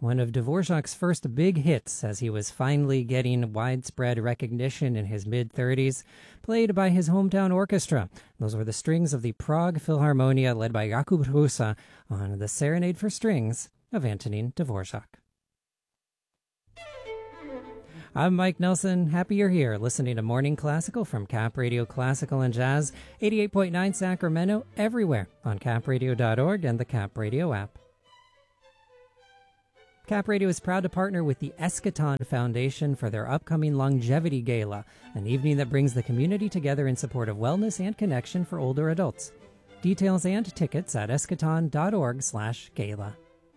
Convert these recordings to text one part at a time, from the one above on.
one of Dvorak's first big hits as he was finally getting widespread recognition in his mid-30s, played by his hometown orchestra. Those were the strings of the Prague Philharmonia led by Jakub Hrusa on the Serenade for Strings of Antonín Dvorak. I'm Mike Nelson. Happy you're here, listening to Morning Classical from Cap Radio Classical and Jazz, 88.9 Sacramento, everywhere on capradio.org and the Cap Radio app. Cap Radio is proud to partner with the Eschaton Foundation for their upcoming Longevity Gala, an evening that brings the community together in support of wellness and connection for older adults. Details and tickets at eschaton.org/gala.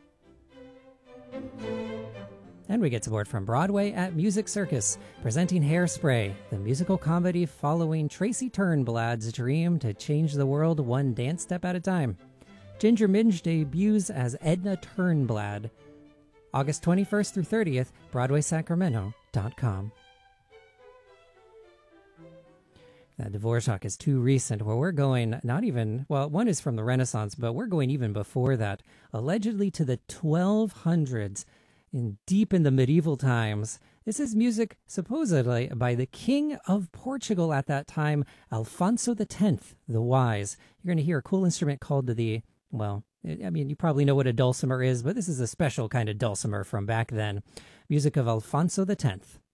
And we get support from Broadway at Music Circus, presenting Hairspray, the musical comedy following Tracy Turnblad's dream to change the world one dance step at a time. Ginger Minge debuts as Edna Turnblad. August 21st through 30th, BroadwaySacramento.com. Dvorak is too recent. Well, we're going one is from the Renaissance, but we're going even before that, allegedly to the 1200s. Deep in the medieval times. This is music supposedly by the King of Portugal at that time, Alfonso X, the Wise. You're going to hear a cool instrument called you probably know what a dulcimer is, but this is a special kind of dulcimer from back then. Music of Alfonso X.